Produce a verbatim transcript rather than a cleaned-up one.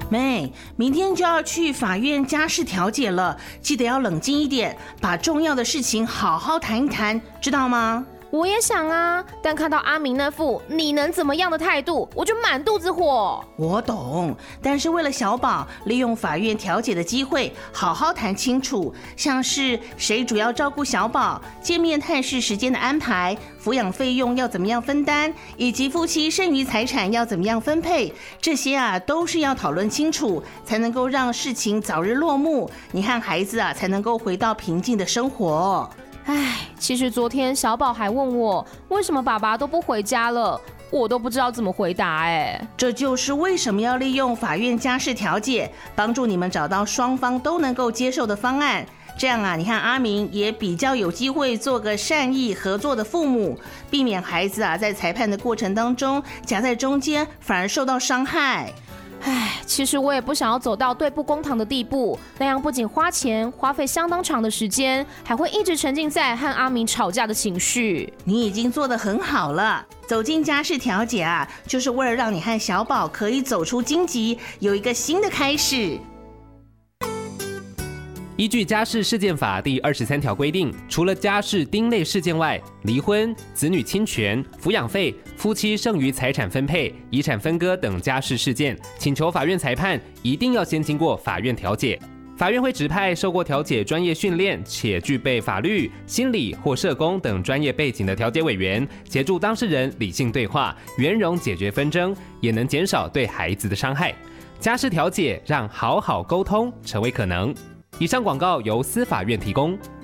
妹，明天就要去法院家事调解了，记得要冷静一点，把重要的事情好好谈一谈，知道吗？ 我也想啊，但看到阿明那副你能怎么样的态度，我就满肚子火。 我懂，但是为了小宝，利用法院调解的机会，好好谈清楚，像是谁主要照顾小宝、见面探视时间的安排、抚养费用要怎么样分担，以及夫妻剩余财产要怎么样分配，这些啊都是要讨论清楚，才能够让事情早日落幕，你和孩子啊才能够回到平静的生活。 唉，其实昨天小宝还问我，为什么爸爸都不回家了，我都不知道怎么回答哎。 这就是为什么要利用法院家事调解，帮助你们找到双方都能够接受的方案。这样啊，你看阿明也比较有机会做个善意合作的父母，避免孩子啊在裁判的过程当中夹在中间，反而受到伤害。 唉，其实我也不想要走到对簿公堂的地步，那样不仅花钱，花费相当长的时间，还会一直沉浸在和阿明吵架的情绪。 你已经做得很好了，走进家事调解啊，就是为了让你和小宝可以走出荆棘，有一个新的开始。 依据家事事件法第二十三条规定，除了家事丁类事件外，离婚、子女侵权、抚养费、夫妻剩余财产分配、遗产分割等家事事件，请求法院裁判一定要先经过法院调解。法院会指派受过调解专业训练且具备法律、心理或社工等专业背景的调解委员，协助当事人理性对话，圆融解决纷争，也能减少对孩子的伤害。家事调解让好好沟通成为可能。以上广告由司法院提供。